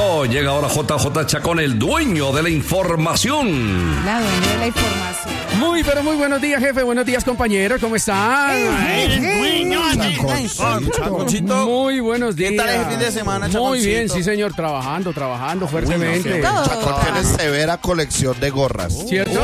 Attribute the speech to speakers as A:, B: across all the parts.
A: Listo, llega ahora JJ Chacón, el dueño de la información.
B: La dueña de la información.
C: Muy, pero muy buenos días, jefe. Buenos días, compañeros. ¿Cómo están?
D: Chaconcito.
C: Muy buenos días.
D: ¿Qué tal el fin de semana, Chaconcito?
C: Muy bien, sí, señor. Trabajando fuertemente.
D: Chacón tiene severa colección de gorras.
C: ¿Cierto?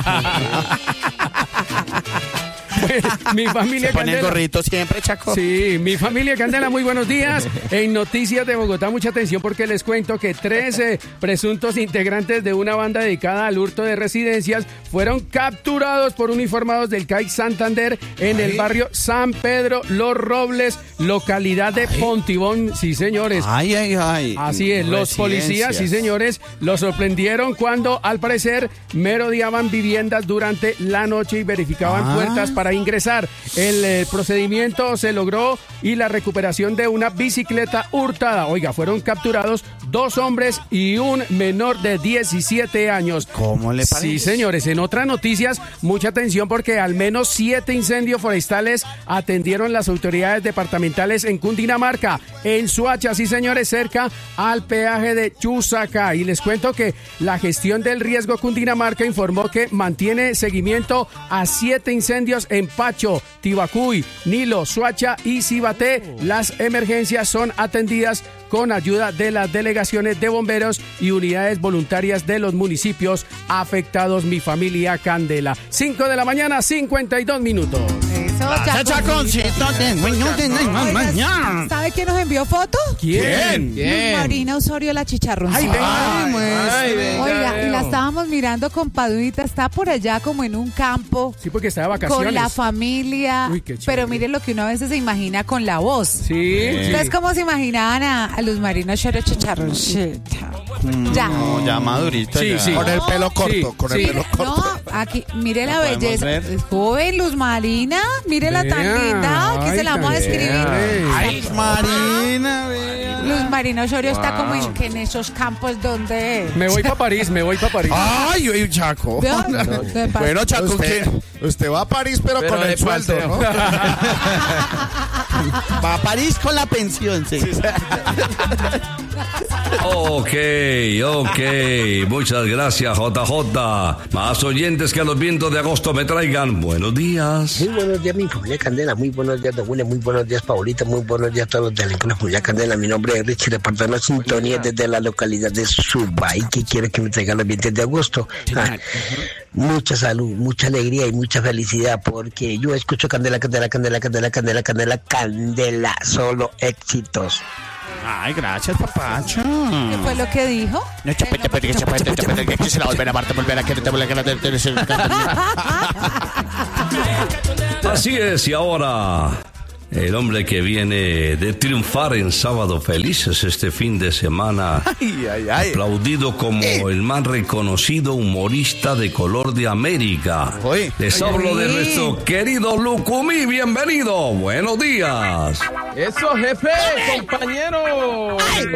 C: Mi familia
D: Se pone el
C: Candela.
D: gorrito siempre, Chaco.
C: Sí, mi familia Candela, muy buenos días. En Noticias de Bogotá, mucha atención porque les cuento que 13 presuntos integrantes de una banda dedicada al hurto de residencias fueron capturados por uniformados del CAI Santander en el barrio San Pedro Los Robles, localidad de Pontibón. Sí, señores.
D: Ay.
C: Así es, los policías, sí señores, los sorprendieron cuando al parecer merodeaban viviendas durante la noche y verificaban puertas para ingresar. El procedimiento se logró y la recuperación de una bicicleta hurtada. Oiga, fueron capturados 2 hombres y un menor de 17 años.
D: ¿Cómo le parece?
C: Sí, señores, en otras noticias, mucha atención porque al menos 7 incendios forestales atendieron las autoridades departamentales en Cundinamarca, en Soacha, sí, señores, cerca al peaje de Chusacá. Y les cuento que la gestión del riesgo Cundinamarca informó que mantiene seguimiento a 7 incendios en Pacho, Tibacuy, Nilo, Soacha y Cibaté. Las emergencias son atendidas con ayuda de las delegaciones de bomberos y unidades voluntarias de los municipios afectados. Mi familia Candela. 5 de la mañana, 52 minutos.
B: Eso,
D: Chaconcito,
B: ¿sabe quién nos envió foto?
C: ¿Quién?
B: Luz Marina Osorio, la chicharroncita. Oiga, y la estábamos mirando con Padudita, está por allá como en un campo.
C: Sí, porque está de vacaciones.
B: Con la familia.
C: Uy, qué chévere.
B: Pero mire lo que uno a veces se imagina con la voz.
C: Sí.
B: ¿Ustedes cómo se imaginaban a Luz Marina Osorio chicharroncita? Ya.
D: No, ya madurita.
C: Sí,
D: ya.
C: sí.
D: Con el pelo corto,
C: Sí,
D: con
C: sí.
D: el pelo corto.
B: No, aquí, mire la
D: ¿Podemos
B: belleza.
D: ver?
B: Es joven, Luz Marina. Mire la tan
C: Vea,
B: linda. Aquí
C: ay,
B: se la vamos a
C: tan
B: escribir.
C: chévere.
D: Ay, Marina, vea.
B: Luz Marina Osorio está como en esos campos donde...
C: Me voy para París.
D: Ay, Chaco.
B: Vea,
D: Bueno, Chaco, usted va a París, pero con el sueldo, ¿no? Va a París con la pensión, sí.
A: Ok. Muchas gracias, JJ. Más oyentes que a los vientos de agosto me traigan. Buenos días.
E: Muy buenos días, mi familia Candela. Muy buenos días, Don William. Muy buenos días, Paulita. Muy buenos días a todos los de la familia Candela. Mi nombre es Richie, reportando sintonía desde la localidad de Subay, que quiere que me traigan los vientos de agosto. Mucha salud, mucha alegría y mucha felicidad, porque yo escucho Candela, solo éxitos.
D: Ay, gracias, papacho.
B: ¿Qué fue lo que dijo?
D: No, chapete, que se la volver a amarte, volver a quererte,
A: Así es, y ahora el hombre que viene de triunfar en Sábado Felices este fin de semana,
D: Ay.
A: aplaudido como el más reconocido humorista de color de América. Les hablo de nuestro querido Lucumí. Bienvenido, buenos días.
C: Eso, jefe, compañero.